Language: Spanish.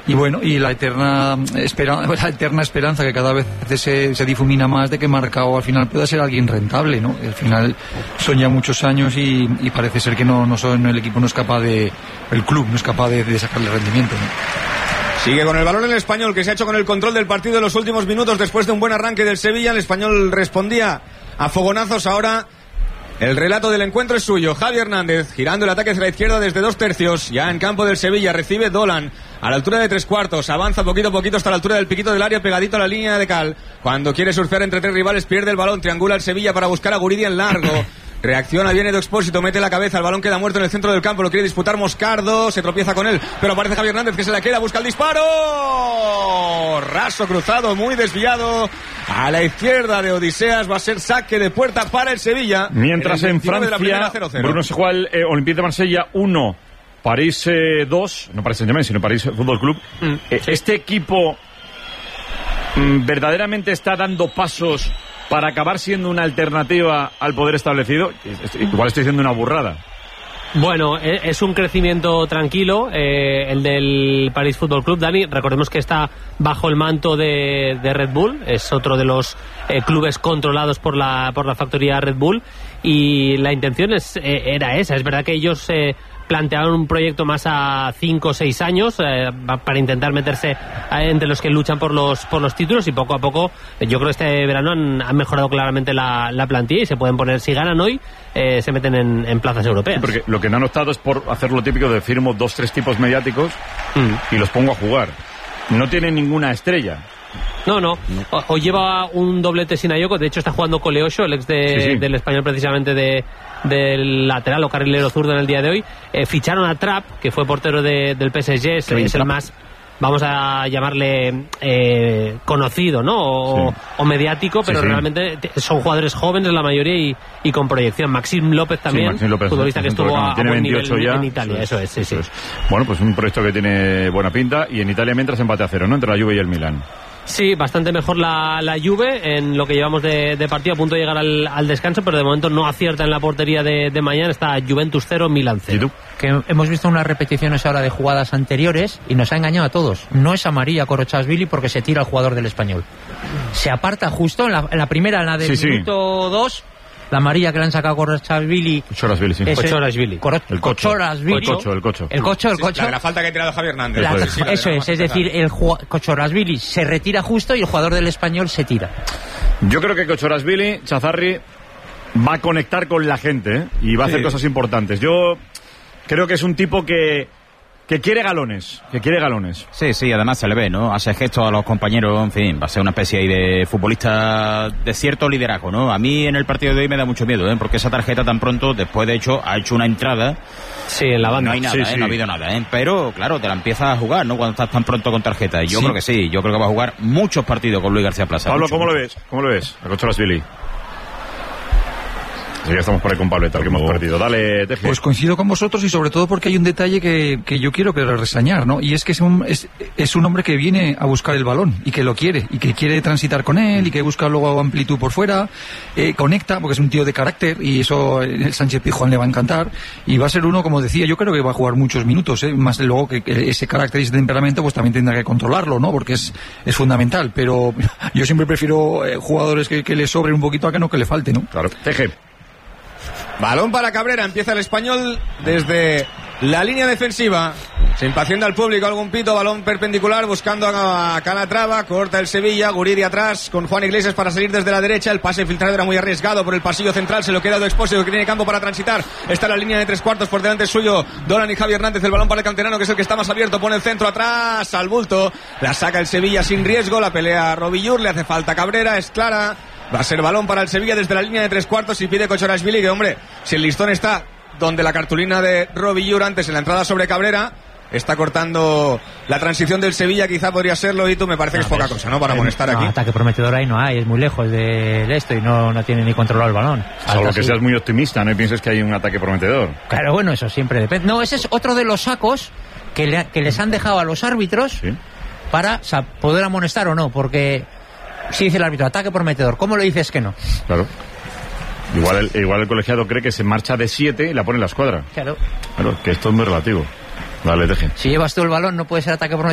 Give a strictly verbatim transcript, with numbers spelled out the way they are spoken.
y bueno, y la eterna esperanza, la eterna esperanza que cada vez se, se difumina más de que Marcao al final pueda ser alguien rentable, ¿no? Al final son ya muchos años y, y parece ser que no, no son, el equipo no es capaz de, el club no es capaz de, de sacarle rendimiento, ¿no? Sigue con el balón el Español, que se ha hecho con el control del partido en los últimos minutos después de un buen arranque del Sevilla. El Español respondía a fogonazos. Ahora el relato del encuentro es suyo. Javi Hernández girando el ataque hacia la izquierda desde dos tercios. Ya en campo del Sevilla recibe Dolan a la altura de tres cuartos. Avanza poquito a poquito hasta la altura del piquito del área, pegadito a la línea de cal. Cuando quiere surfear entre tres rivales pierde el balón. Triangula el Sevilla para buscar a Guridi en largo. Reacciona bien Edu Expósito, mete la cabeza, el balón queda muerto en el centro del campo, lo quiere disputar Moscardo, se tropieza con él, pero aparece Javi Hernández que se la queda, busca el disparo, raso cruzado, muy desviado, a la izquierda de Odiseas, va a ser saque de puerta para el Sevilla. Mientras en Francia, cero cero. Bruno se juega el eh, Olympique de Marsella uno, París eh, dos, no París Saint-Germain, sino París Fútbol Club. Mm. Eh, este equipo mm, verdaderamente está dando pasos para acabar siendo una alternativa al poder establecido. Igual estoy diciendo una burrada. Bueno, es un crecimiento tranquilo, eh, el del París Fútbol Club, Dani. Recordemos que está bajo el manto de, de Red Bull, es otro de los eh, clubes controlados por la por la factoría Red Bull, y la intención es, eh, era esa. Es verdad que ellos eh, plantearon un proyecto más a cinco o seis años eh, para intentar meterse entre los que luchan por los por los títulos, y poco a poco eh, yo creo que este verano han, han mejorado claramente la, la plantilla y se pueden poner, si ganan hoy, eh, se meten en, en plazas europeas. Sí, porque lo que no han optado es por hacer lo típico de firmo dos, tres tipos mediáticos mm. y los pongo a jugar. No tienen ninguna estrella. No, no, no. Hoy lleva un doblete Sinayoko, de hecho está jugando Coleocho, el ex de, sí, sí. del Español, precisamente de del lateral o carrilero zurdo en el día de hoy. Eh, ficharon a Trapp, que fue portero de, del P S G, es, es el más, vamos a llamarle eh, conocido, ¿no? O, sí. o mediático, pero sí, sí. realmente son jugadores jóvenes la mayoría y, y con proyección. Maxim López también, sí, Maxim López, futbolista que estuvo a, a buen nivel ya. en Italia, sí, eso es, sí, sí. Es. Bueno, pues un proyecto que tiene buena pinta, y en Italia mientras empate a cero, ¿no? Entre la Juve y el Milan. Sí, bastante mejor la, la Juve en lo que llevamos de, de partido, a punto de llegar al, al descanso, pero de momento no acierta en la portería de, de mañana. Está Juventus cero, Milan cero. Que hemos visto unas repeticiones ahora de jugadas anteriores y nos ha engañado a todos. No es amarilla Korochashvili porque se tira al jugador del Español. Se aparta justo en la, en la primera, en la del sí, minuto dos. Sí. La amarilla que le han sacado a Korochashvili. Kochorashvili, sí. Kochorashvili. El Kochorashvili. El cocho, el cocho. El cocho, el sí, cocho. La, la falta que ha tirado Javi Hernández. La, sí, sí, eso es, es decir, el Kochorashvili se retira justo y el jugador del Español se tira. Yo creo que Kochorashvili, Chazarri, va a conectar con la gente, ¿eh? Y va a hacer sí. cosas importantes. Yo creo que es un tipo que... Que quiere galones, que quiere galones. Sí, sí, además se le ve, ¿no? Hace gestos a los compañeros, en fin, va a ser una especie ahí de futbolista de cierto liderazgo, ¿no? A mí en el partido de hoy me da mucho miedo, ¿eh? Porque esa tarjeta tan pronto, después de hecho, ha hecho una entrada. Sí, en la banda. No hay nada, sí, ¿eh? sí. No ha habido nada, ¿eh? Pero, claro, te la empiezas a jugar, ¿no? Cuando estás tan pronto con tarjeta. Y yo sí. creo que sí, yo creo que va a jugar muchos partidos con Luis García Plaza. Pablo, mucho, ¿cómo mucho. lo ves? ¿Cómo lo ves? A Kochorashvili. Sí, ya estamos por ahí con Pablo, tal que hemos perdido. Dale, Teje. Pues coincido con vosotros, y sobre todo porque hay un detalle que, que yo quiero pero reseñar, ¿no? Y es que es un, es, es un hombre que viene a buscar el balón y que lo quiere, y que quiere transitar con él, y que busca luego amplitud por fuera, eh, conecta, porque es un tío de carácter, y eso el Sánchez Pizjuán le va a encantar, y va a ser uno, como decía, yo creo que va a jugar muchos minutos, ¿eh? Más luego que, que ese carácter y ese temperamento pues también tendrá que controlarlo, ¿no? Porque es, es fundamental, pero yo siempre prefiero eh, jugadores que, que le sobren un poquito a que no que le falte, ¿no? Claro. Teje. Balón para Cabrera, empieza el Español desde la línea defensiva. Se impacienta el público, algún pito, balón perpendicular buscando a Calatrava, corta el Sevilla, Guridi atrás con Juan Iglesias para salir desde la derecha, el pase filtrado era muy arriesgado por el pasillo central, se lo queda Edu Expósito, que tiene campo para transitar, está en la línea de tres cuartos, por delante suyo Dolan y Javi Hernández, el balón para el canterano que es el que está más abierto, pone el centro atrás al bulto, la saca el Sevilla sin riesgo, la pelea Robillur, le hace falta Cabrera, es clara. Va a ser balón para el Sevilla desde la línea de tres cuartos y pide Kochorashvili que, hombre, si el listón está donde la cartulina de Robillur antes en la entrada sobre Cabrera, está cortando la transición del Sevilla, quizá podría serlo, y tú me parece no, que es poca cosa, ¿no? Para amonestar no, aquí. Ataque prometedor ahí no hay, es muy lejos de esto y no, no tiene ni controlado el balón. Salvo que seas muy optimista, no pienses que hay un ataque prometedor. Claro, bueno, eso siempre depende. No, ese es otro de los sacos que, le, que les han dejado a los árbitros ¿sí? para o sea, poder amonestar o no, porque... Si dice el árbitro, ataque prometedor, ¿cómo le dices que no? Claro. Igual el, igual el colegiado cree que se marcha de siete y la pone en la escuadra. Claro. Claro, que esto es muy relativo. Vale, Teje. Si llevas tú el balón, no puede ser ataque prometedor.